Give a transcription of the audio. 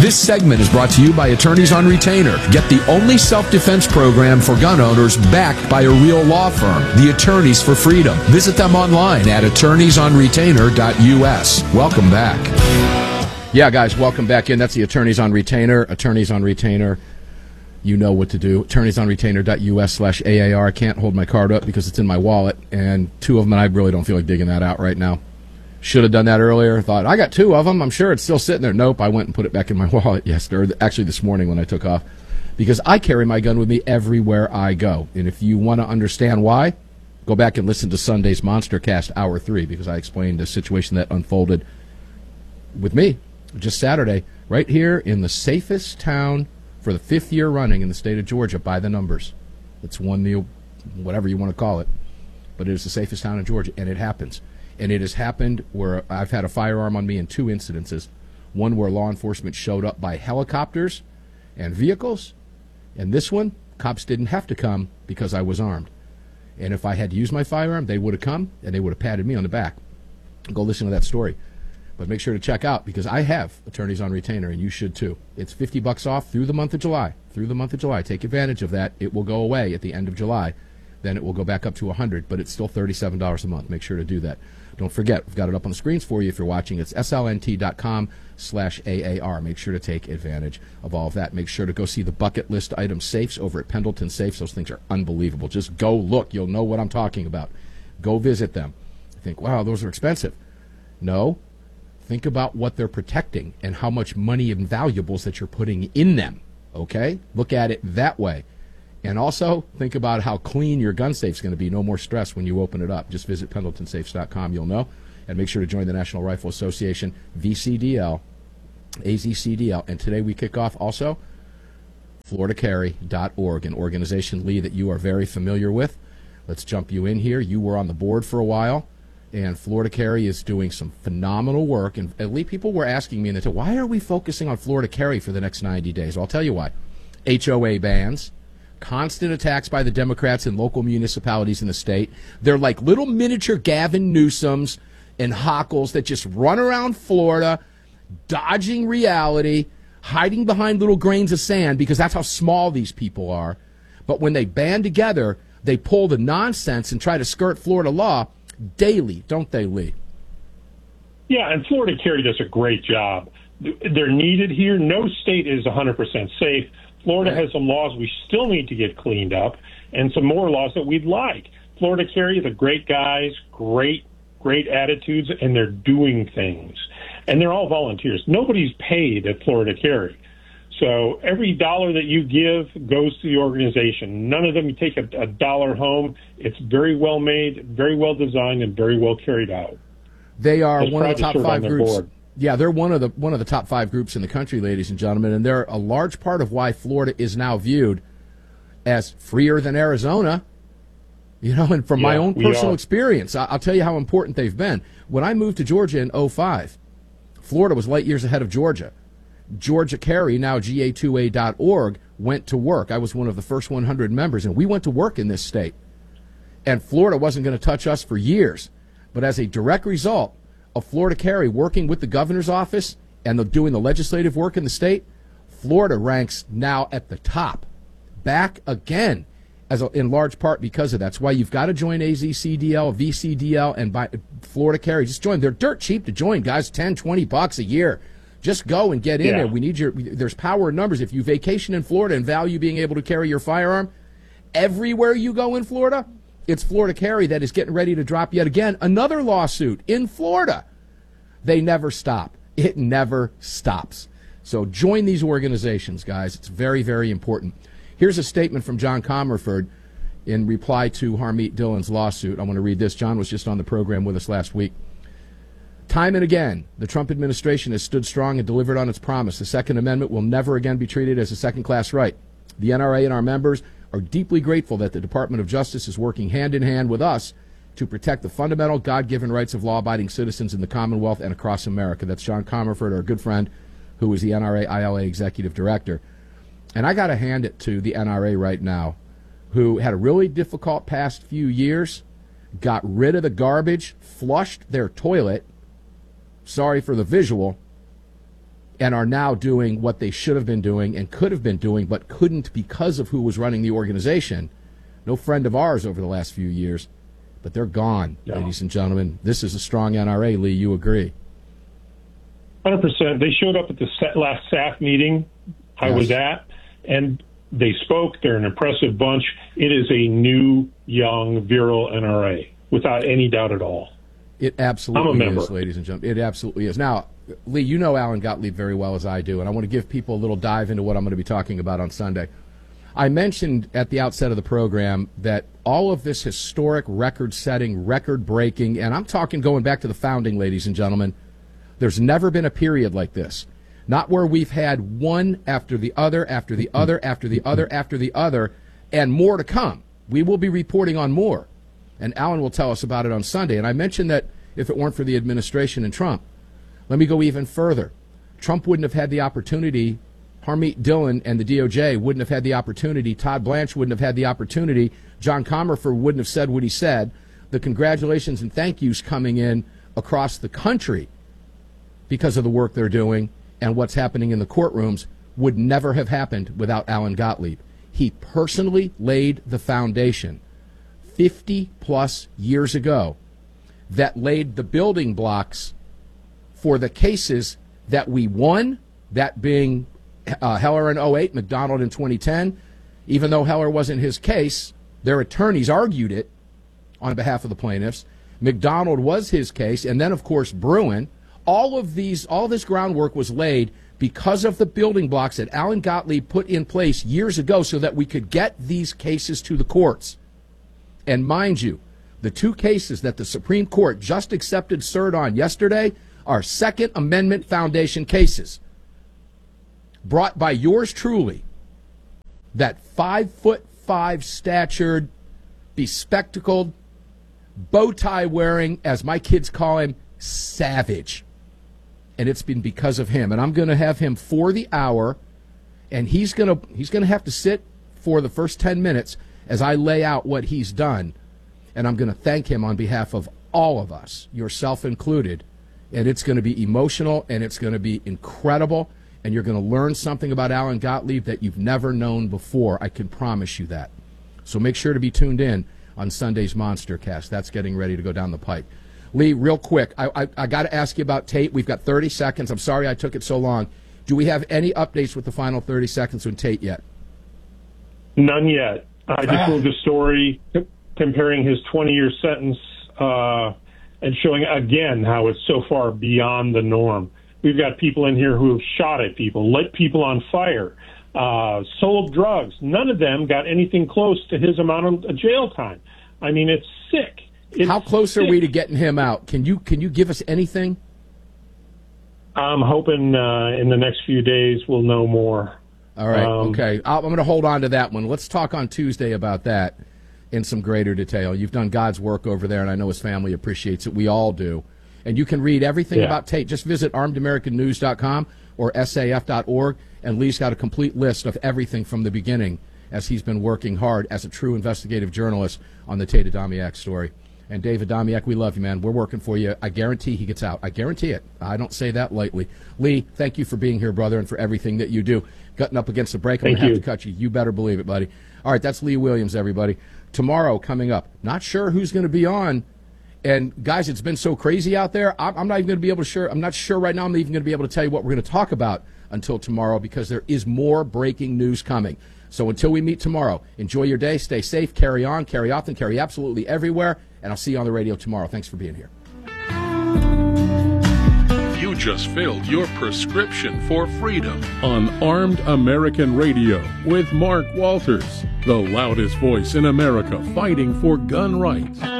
This segment is brought to you by Attorneys on Retainer. Get the only self-defense program for gun owners backed by a real law firm, the Attorneys for Freedom. Visit them online at attorneysonretainer.us. Welcome back. Yeah, guys, welcome back in. That's the Attorneys on Retainer. Attorneys on Retainer. You know what to do. attorneysonretainer.us/AAR. I can't hold my card up because it's in my wallet, and two of them, and I really don't feel like digging that out right now. Should have done that earlier. Thought, I got two of them. I'm sure it's still sitting there. Nope, I went and put it back in my wallet yesterday, or actually this morning when I took off, because I carry my gun with me everywhere I go. And if you want to understand why, go back and listen to Sunday's Monster Cast Hour 3, because I explained a situation that unfolded with me just Saturday, right here in the safest town for the 5th year running in the state of Georgia by the numbers. It's won the, whatever you want to call it, but it is the safest town in Georgia, and it happens. And it has happened where I've had a firearm on me in 2 incidences. One where law enforcement showed up by helicopters and vehicles, and this one, cops didn't have to come because I was armed. And if I had to use my firearm, they would have come, and they would have patted me on the back. Go listen to that story. But make sure to check out, because I have Attorneys on Retainer, and you should too. It's $50 off through the month of July. Through the month of July. Take advantage of that. It will go away at the end of July. Then it will go back up to $100, but it's still $37 a month. Make sure to do that. Don't forget, we've got it up on the screens for you if you're watching. It's slnt.com/AAR. Make sure to take advantage of all of that. Make sure to go see the bucket list item safes over at Pendleton Safes. Those things are unbelievable. Just go look. You'll know what I'm talking about. Go visit them. Think, wow, those are expensive. No. Think about what they're protecting and how much money and valuables that you're putting in them. Okay? Look at it that way. And also, think about how clean your gun safe is going to be. No more stress when you open it up. Just visit PendletonSafes.com. You'll know. And make sure to join the National Rifle Association, VCDL, AZCDL. And today we kick off also FloridaCarry.org, an organization, Lee, that you are very familiar with. Let's jump you in here. You were on the board for a while, and Florida Carry is doing some phenomenal work. And Lee, people were asking me, and they said, why are we focusing on Florida Carry for the next 90 days? Well, I'll tell you why. HOA bans. Constant attacks by the Democrats in local municipalities in the state. They're like little miniature Gavin Newsoms and Hochul's that just run around Florida, dodging reality, hiding behind little grains of sand, because that's how small these people are. But when they band together, they pull the nonsense and try to skirt Florida law daily, don't they, Lee? Yeah, and Florida Carry does a great job. They're needed here. No state is 100% safe. Florida has some laws we still need to get cleaned up, and some more laws that we'd like. Florida Carry, the great guys, great attitudes, and they're doing things. And they're all volunteers. Nobody's paid at Florida Carry. So every dollar that you give goes to the organization. None of them take a dollar home. It's very well made, very well designed, and very well carried out. They are one of the top 5 groups. Board. Yeah, they're one of the top 5 groups in the country, ladies and gentlemen, and they're a large part of why Florida is now viewed as freer than Arizona. You know, and from my own personal experience, I'll tell you how important they've been. When I moved to Georgia in 2005, Florida was light years ahead of Georgia. Georgia Carry, now GA2A.org, went to work. I was one of the first 100 members, and we went to work in this state. And Florida wasn't going to touch us for years. But as a direct result of Florida Carry working with the governor's office and doing the legislative work in the state, Florida ranks now at the top, back again, in large part because of that. That's why you've got to join AZCDL, VCDL, and buy Florida Carry. Just join. They're dirt cheap to join, guys, $10, $20 a year. Just go and get in there. We need there's power in numbers. If you vacation in Florida and value being able to carry your firearm, everywhere you go in Florida, it's Florida Carry that is getting ready to drop yet again another lawsuit in Florida. They never stop. It never stops. So join these organizations, guys. It's very, very important. Here's a statement from John Comerford in reply to Harmeet Dillon's lawsuit. I want to read this. John was just on the program with us last week. Time and again, the Trump administration has stood strong and delivered on its promise. The Second Amendment will never again be treated as a second-class right. The NRA and our members are deeply grateful that the Department of Justice is working hand-in-hand with us to protect the fundamental God-given rights of law-abiding citizens in the Commonwealth and across America. That's John Comerford, our good friend, who is the NRA-ILA Executive Director. And I got to hand it to the NRA right now, who had a really difficult past few years, got rid of the garbage, flushed their toilet, sorry for the visual, and are now doing what they should have been doing and could have been doing but couldn't because of who was running the organization. No friend of ours over the last few years, but they're gone, ladies and gentlemen. This is a strong NRA, Lee. You agree? 100%. They showed up at the last SAF meeting I was at, and they spoke. They're an impressive bunch. It is a new, young, virile NRA, without any doubt at all. It absolutely is, ladies and gentlemen. It absolutely is. Now, Lee, you know Alan Gottlieb very well as I do, and I want to give people a little dive into what I'm going to be talking about on Sunday. I mentioned at the outset of the program that all of this historic, record-setting, record-breaking, and I'm talking going back to the founding, ladies and gentlemen, there's never been a period like this. Not where we've had one after the other, after the other, after the other, after the other, and more to come. We will be reporting on more, and Alan will tell us about it on Sunday. And I mentioned that if it weren't for the administration and Trump, let me go even further. Trump wouldn't have had the opportunity. Harmeet Dillon and the DOJ wouldn't have had the opportunity. Todd Blanche wouldn't have had the opportunity. John Comerford wouldn't have said what he said. The congratulations and thank yous coming in across the country because of the work they're doing and what's happening in the courtrooms would never have happened without Alan Gottlieb. He personally laid the foundation 50-plus years ago that laid the building blocks for the cases that we won, that being Heller in 2008, McDonald in 2010. Even though Heller wasn't his case, their attorneys argued it on behalf of the plaintiffs. McDonald was his case, and then, of course, Bruen. All this groundwork was laid because of the building blocks that Alan Gottlieb put in place years ago so that we could get these cases to the courts. And mind you, the two cases that the Supreme Court just accepted cert on yesterday are Second Amendment Foundation cases brought by yours truly, that 5'5" statured, bespectacled, bow tie wearing, as my kids call him, savage. And it's been because of him. And I'm going to have him for the hour, and he's going to have to sit for the first 10 minutes as I lay out what he's done. And I'm going to thank him on behalf of all of us, yourself included. And it's going to be emotional, and it's going to be incredible, and you're going to learn something about Alan Gottlieb that you've never known before. I can promise you that. So make sure to be tuned in on Sunday's Monster Cast. That's getting ready to go down the pike. Lee, real quick, I got to ask you about Tate. We've got 30 seconds. I'm sorry I took it so long. Do we have any updates with the final 30 seconds on Tate yet? None yet. I just moved a story comparing his 20-year sentence and showing again how it's so far beyond the norm. We've got people in here who have shot at people, lit people on fire, sold drugs. None of them got anything close to his amount of jail time. I mean, it's sick. How close are we to getting him out? Can you give us anything? I'm hoping in the next few days we'll know more. All right, okay. I'm going to hold on to that one. Let's talk on Tuesday about that in some greater detail. You've done God's work over there, and I know his family appreciates it. We all do. And you can read everything about Tate. Just visit armedamericannews.com or saf.org, and Lee's got a complete list of everything from the beginning as he's been working hard as a true investigative journalist on the Tate Adamiak story. And Dave Adamiak, we love you, man. We're working for you. I guarantee he gets out. I guarantee it. I don't say that lightly. Lee, thank you for being here, brother, and for everything that you do. Gutting up against the break, I'm going to have to cut you. You better believe it, buddy. All right, that's Lee Williams, everybody. Tomorrow, coming up, not sure who's going to be on. And, guys, it's been so crazy out there, I'm not even going to be able to share. I'm not sure right now I'm even going to be able to tell you what we're going to talk about until tomorrow because there is more breaking news coming. So until we meet tomorrow, enjoy your day, stay safe, carry on, carry often, carry absolutely everywhere, and I'll see you on the radio tomorrow. Thanks for being here. You just filled your prescription for freedom on Armed American Radio with Mark Walters, the loudest voice in America fighting for gun rights.